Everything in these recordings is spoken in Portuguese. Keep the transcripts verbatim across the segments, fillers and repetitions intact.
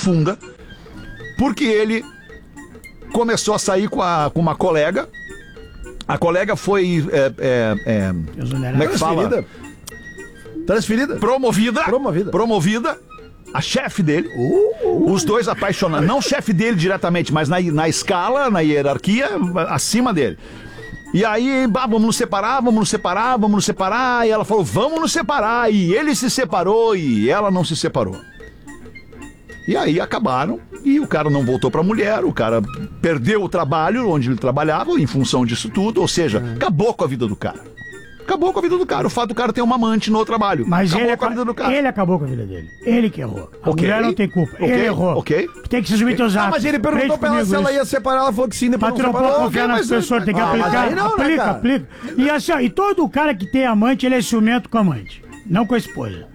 funga, porque ele começou a sair com, a, com uma colega. A colega foi... É, é, é, como é que fala? Transferida? Promovida. Promovida. Promovida. A chefe dele. Uh, uh, os dois apaixonados. Não chefe dele diretamente, mas na, na escala, na hierarquia, acima dele. E aí, bah, vamos nos separar, vamos nos separar, vamos nos separar. E ela falou, vamos nos separar. E ele se separou e ela não se separou. E aí acabaram. E o cara não voltou pra mulher. O cara perdeu o trabalho onde ele trabalhava em função disso tudo. Ou seja, é. acabou com a vida do cara. Acabou com a vida do cara. O fato do cara ter uma amante no trabalho. Mas acabou ele, com a vida do cara. Ele acabou com a vida dele. Ele que errou. A okay. mulher não tem culpa. Okay. Ele errou. Ok. Tem que se subir teus atos. Ah, mas ele perguntou pra ela se ela ia separar. Ela falou que sim, depois não separou. Mas tu não pode confiar nas pessoas. Tem que ah, aplicar. Não, aplica, né, aplica. E assim, ó, e todo cara que tem amante, ele é ciumento com a amante. Não com a esposa.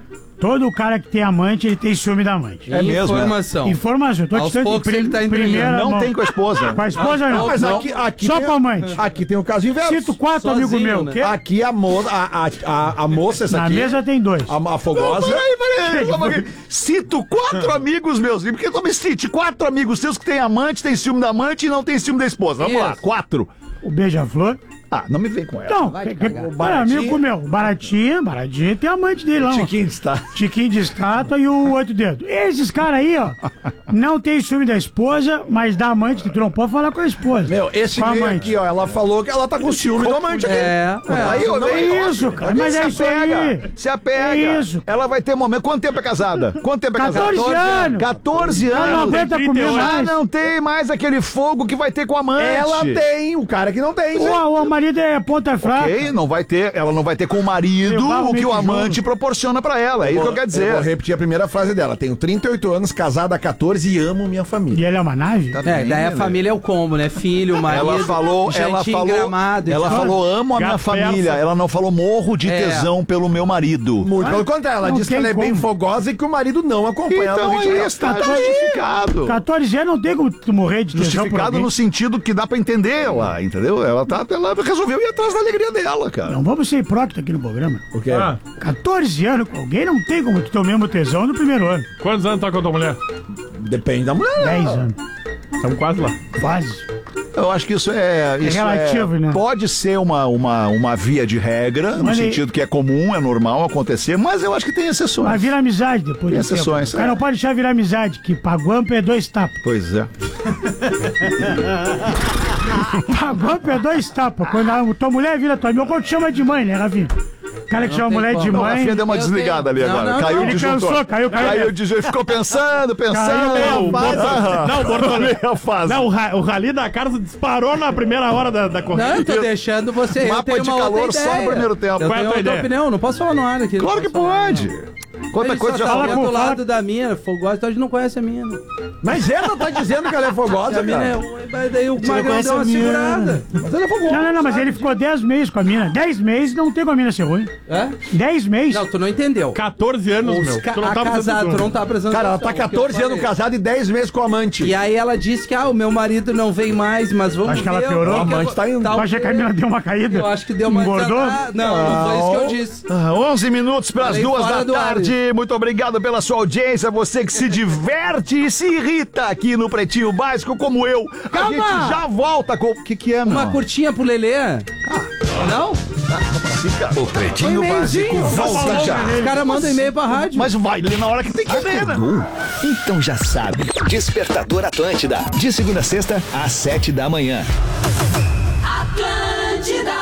Todo cara que tem amante, ele tem ciúme da amante. É mesmo. Informação. É? Informação. Tô Aos poucos ele tá primeira Não mão. tem com a esposa. Com a esposa não. Não, mas não. aqui, aqui Só tem, com a amante. Aqui tem o caso inverso. Cito quatro amigos meus. Né? Aqui a, mo a, a, a, a moça, essa Na aqui... Na mesa tem dois. A, a fogosa... Não, peraí, peraí. Cito quatro amigos meus. Porque eu me cite quatro amigos seus que têm amante, tem ciúme da amante e não tem ciúme da esposa. Vamos Isso. lá, quatro. O beija-flor. Ah, não me vem com ela. Não, que, que, o amigo meu, Baratinha, Baratinha tem amante dele lá. Tiquinho de estátua. Tiquinho de estátua e o oito dedos. Esses caras aí, ó, não tem ciúme da esposa, mas da amante, que tu não pode falar com a esposa. Meu, esse meio aqui, ó, ela falou que ela tá com ciúme do amante aqui. É, é. Aí, não é isso, cara, mas é isso aí. Se apega. É isso. Ela vai ter momento. Quanto tempo é casada? Quanto tempo é casada? catorze anos. catorze Ela não anos. aguenta comer mais. Não tem mais aquele fogo que vai ter com a amante. Ela tem, o cara que não tem. O, o marido é ponta fraca. Ok, não vai ter, ela não vai ter com o marido o que o amante junto. proporciona pra ela. É isso que eu quero dizer. Eu vou repetir a primeira frase dela. Tenho trinta e oito anos, casada há catorze e amo minha família. E ela é uma nave? Tá é, bem, daí a né? família é o combo, né? Filho, marido, ela falou, ela falou, gramado, ela então. falou, amo a minha família. Ela não falou morro de é. tesão pelo meu marido. Muito pelo contrário, ela não disse que ela é como. bem fogosa e que o marido não acompanha então ela. Então está tá justificado. catorze anos não tem como tu morrer de tesão. Justificado no sentido que dá pra entender ela, entendeu? Ela, tá, ela resolveu ir atrás da alegria dela, cara. Não vamos ser hipócritas aqui no programa. O quê? Ah. catorze anos com alguém não tem como tu ter o mesmo tesão no primeiro ano. Quantos anos tá com a tua mulher? Depende da mulher. dez anos. Estamos quase lá. Quase. Eu acho que isso é... Isso é relativo, é, né? Pode ser uma, uma, uma via de regra, mas no sentido ele... que é comum, é normal acontecer, mas eu acho que tem exceções. Mas vira amizade depois. Tem exceções. O cara é. não pode deixar virar amizade, que Paguampa é dois tapas. Pois é. Paguampa é dois tapas. Quando a tua mulher vira tua amiga, quando te chama de mãe, né, Rafinha? O cara que chama a mulher como. de mãe. Não, a Rafinha deu uma desligada tenho... ali agora. Não, não, caiu o disjuntor. Cansou, caiu, caiu. Caiu o disjuntor. Ficou pensando, pensando. Caiu, não, não, Bortolê. Não, o, ra o Rally da Carlos disparou na primeira hora da, da corrida. Não, eu tô deixando você. Mapa de calor só no primeiro tempo. Eu Qual é a tua ideia? Opinião, não posso falar no ar aqui. Claro que pode. Quanta coisa já falou falou do lado da mina, fogosa, então a gente não conhece a mina. Mas ela tá dizendo que ela é fogosa, a mina cara. É, daí o Magrão deu uma segurada. Mas ela é fogosa. Não, não, não, mas ele ficou dez meses com a mina. dez meses não tem com a mina ser ruim. É? dez meses. Não, tu não entendeu. catorze anos, Os meu. Ca Tu não tá casado, tu não tá apresentando. Cara, ela tá catorze anos casada e dez meses com o amante. E aí ela disse que, ah, o meu marido não vem mais, mas vamos acho ver. Acho que ela piorou. O amante tá indo. Tu acha que a mina deu uma caída? Eu acho que deu uma... Engordou? Ah, não, não foi isso que eu disse. Ah, onze minutos para as duas da tarde. Ar. Muito obrigado pela sua audiência. Você que se diverte e se irrita aqui no Pretinho Básico, como eu. Calma. A gente já volta com... O que que é, meu? Uma curtinha pro Lelê. Ah. Não? O Pretinho Básico volta já. Os caras mandam e-mail pra rádio. Mas vai ler na hora que tem que ler, né? Então já sabe. Despertador Atlântida. De segunda a sexta, às sete da manhã. Atlântida.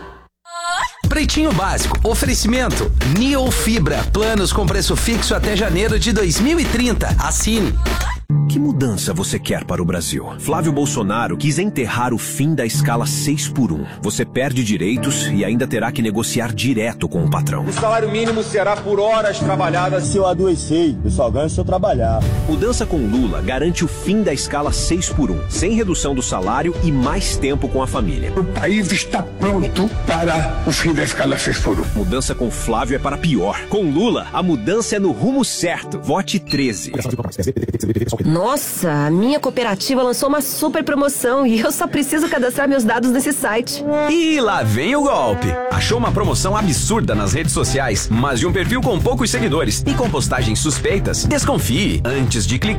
Pretinho Básico, oferecimento Neo Fibra, planos com preço fixo até janeiro de dois mil e trinta. Assine. Que mudança você quer para o Brasil? Flávio Bolsonaro quis enterrar o fim da escala seis por um. Você perde direitos e ainda terá que negociar direto com o patrão. O salário mínimo será por horas trabalhadas. Se eu adoecer, eu só ganho se eu trabalhar. Mudança com Lula garante o fim da escala seis por um, sem redução do salário e mais tempo com a família. O país está pronto para o fim da escala seis por um. Mudança com Flávio é para pior. Com Lula, a mudança é no rumo certo. Vote treze. Nossa, a minha cooperativa lançou uma super promoção e eu só preciso cadastrar meus dados nesse site. E lá vem o golpe. Achou uma promoção absurda nas redes sociais, mas de um perfil com poucos seguidores e com postagens suspeitas? Desconfie antes de clicar.